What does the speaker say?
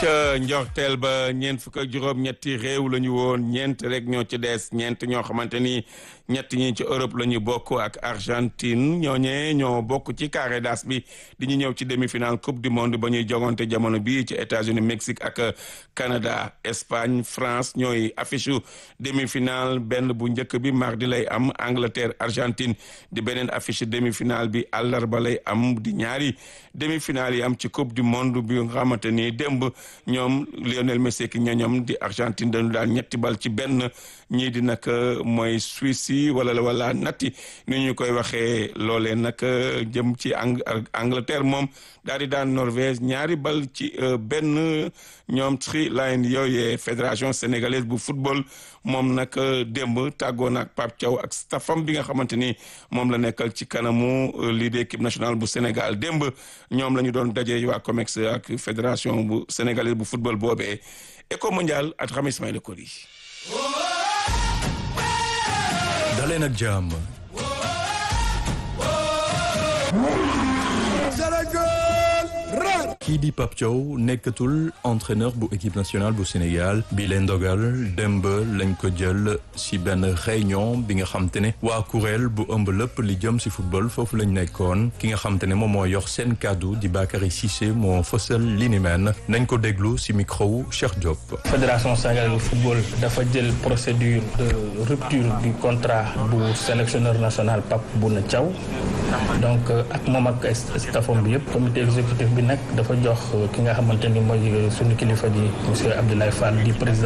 ca njorteel ba ñeent fukk ak juróom-ñetti réew la ñu woon ñeent rek ñoo ci des ñeent ñoo xamante ni ñett ñi ci Europe la ñu bokk ak Argentine ñooñee ñoo bokk ci carré d'as bi di ñu ñëw ci demi-finale coupe du monde ba ñuy jogante jamono bii ci États-Unis Mexique ak Canada. Espagne France ñooy affiche demi-finale benn bu njëkk bi mardi lay am Angleterre Argentine di beneen affiche demi-finale bi àllarba lay am di ñaari demi-finale yi am ci coupe du monde bi nga xamante ni démb ñoom Lionel Messi ki ñoñom di Argentine dañu daan ñetti bal ci benn ñii di nag mooy Suisse yi wala natti ni ñu koy waxee loolee nag jëm ci Angleterre moom daal di daan Norvège ñaari bal ci benn ñoom Sri Line yooyee fédération sénégalaise bu football moom nag démb tàggoon ak Pape Thiaw ak staffam bi nga xamante ni moom la nekkal ci kanamu lii di équipe nationale bu Sénégal démb ñoom la ñu doon daje waa COMEX ak fédération bu sénégalaise bu football boobee Eco Mondial ak Xam Ismaïla Koli. daleen ak jàmm. kii di Pape Thiaw nekkatul entraîneur bu équipe nationale bu Sénégal bi leen dogal démb lañ ko jël si benn réunion bi nga xam te ne waa kuréel bu ëmb lépp li jëm si football foofu lañ nekkoon ki nga xam te ne moom moo yor seen kàddu di Bakary Cissé moo fësal li ni mel nañ ko déglu si micro wu Cheikh Diop. fédération sénégalaise bu football dafa jël procédure de rupture du contrat bu sélectionneur national Pape Bouna Thiaw donc ak moom ak staffam bi yëpp comité exécutif bi nag dafa jox ki nga xamante ni mooy sunu kilifa ji monsieur Abdoulaye Fall di président